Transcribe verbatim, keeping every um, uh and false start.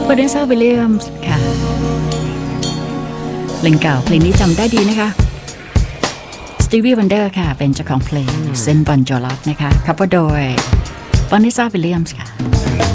Vanessa Williams ค่ะเพลงเก่าเพลงนี้จำได้ดีนะคะ Stevie Wonder ค่ะเป็นเจ้าของเพลงเซนต์บอนจอลัสนะคะคัฟเวอร์โดย Vanessa Williams ค่ะ